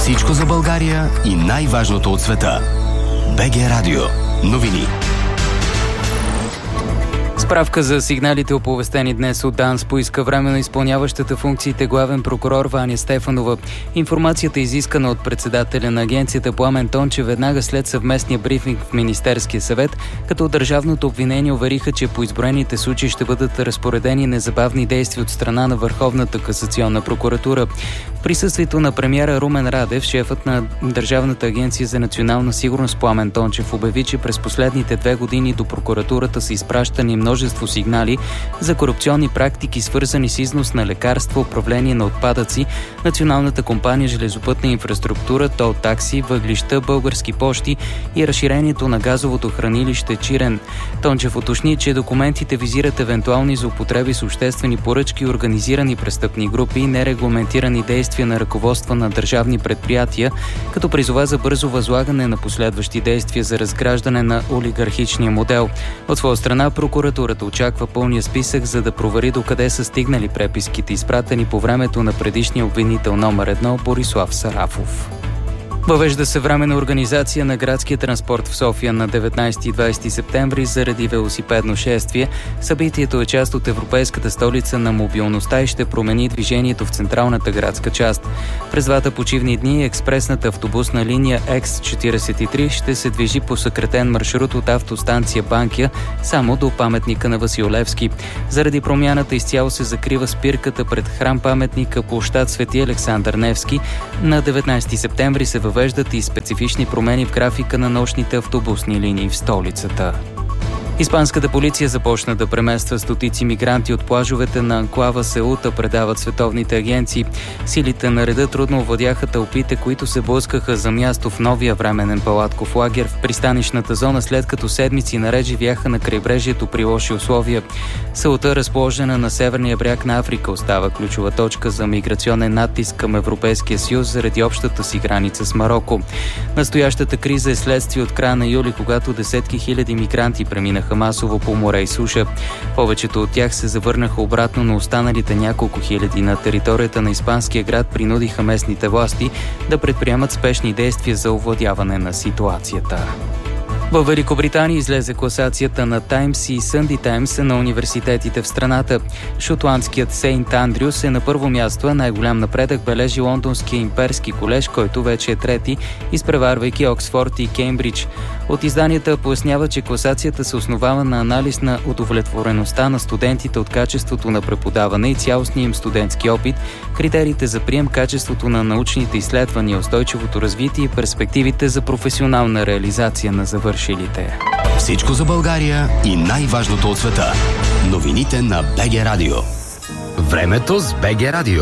Всичко за България и най-важното от света. БГ Радио. Новини. Справка за сигналите, оповестени днес от ДАНС, поиска временно изпълняващата функциите главен прокурор Ваня Стефанова. Информацията е изискана от председателя на агенцията Пламен Тончев веднага след съвместния брифинг в Министерския съвет, като държавното обвинение увериха, че по изброените случаи ще бъдат разпоредени незабавни действия от страна на Върховната касационна прокуратура. В присъствието на премиера Румен Радев, шефът на Държавната агенция за национална сигурност Пламен Тончев обяви, че през последните 2 години до прокуратурата са изпращани множество сигнали за корупционни практики, свързани с износ на лекарства, управление на отпадъци, Националната компания железопътна инфраструктура, тол такси, въглища, Български пощи и разширението на газовото хранилище Чирен. Тончев уточни, че документите визират евентуални злоупотреби с обществени поръчки, организирани престъпни групи и нерегламентирани действия на ръководства на държавни предприятия, като призова за бързо възлагане на последващи действия за разграждане на олигархичния модел. От своя страна прокуратурата очаква пълния списък, за да провери докъде са стигнали преписките, изпратени по времето на предишния обвинител номер 1 Борислав Сарафов. Въвежда се временна организация на градския транспорт в София на 19 и 20 септември заради велосипедно шествие. Събитието е част от Европейската столица на мобилността и ще промени движението в централната градска част. През двата почивни дни експресната автобусна линия X43 ще се движи по съкратен маршрут от автостанция Банкя само до паметника на Васил Левски. Заради промяната изцяло се закрива спирката пред храм-паметника площад Свети Александър Невски. На 19 септември се въвеждат и специфични промени в графика на нощните автобусни линии в столицата. Испанската полиция започна да премества стотици мигранти от плажовете на анклава Сеута, предават световните агенции. Силите на реда трудно овладяха тълпите, които се блъскаха за място в новия временен палатков лагер в пристанищната зона, след като седмици наред живяха на крайбрежието при лоши условия. Сеута, разположена на северния бряг на Африка, остава ключова точка за миграционен натиск към Европейския съюз заради общата си граница с Мароко. Настоящата криза е следствие от края на юли, когато десетки хиляди мигранти преминаха масово по море и суша. Повечето от тях се завърнаха обратно, но останалите няколко хиляди на територията на испанския град принудиха местните власти да предприемат спешни действия за овладяване на ситуацията. Във Великобритания излезе класацията на Таймс и Сънди Таймс на университетите в страната. Шотландският Сейнт Андрюс е на първо място, а най-голям напредък бележи Лондонския имперски колеж, който вече е трети, изпреварвайки Оксфорд и Кеймбридж. От изданията пояснява, че класацията се основава на анализ на удовлетвореността на студентите от качеството на преподаване и цялостния им студентски опит, критериите за прием, качеството на научните изследвания, устойчивото развитие и перспективите за професионална реализация на завършилите. Всичко за България и най-важното от света. Новините на БГ Радио. Времето с БГ Радио.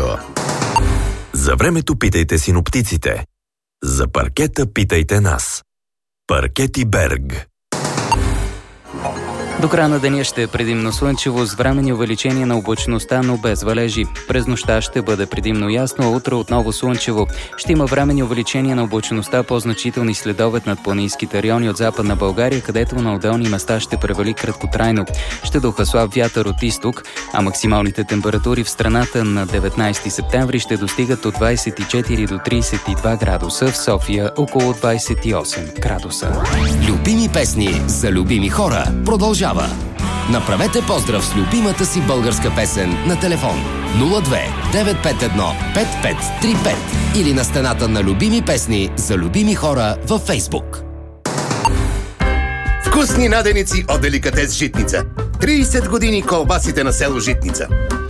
За времето питайте синоптиците. За паркета питайте нас. Паркети Берг. До края на деня ще е предимно слънчево с временни увеличение на облачността, но без валежи. През нощта ще бъде предимно ясно, а утре отново слънчево. Ще има временни увеличение на облачността, по-значителни следобед над планинските райони от Западна България, където на отделни места ще превали краткотрайно. Ще духа слаб вятър от изток, а максималните температури в страната на 19 септември ще достигат от 24 до 32 градуса, в София около 28 градуса. Любими песни за любими хора продължава. Направете поздрав с любимата си българска песен на телефон 02 951 5535 или на стената на Любими песни за любими хора във Фейсбук. Вкусни наденици от Деликатес Житница. 30 години колбасите на село Житница.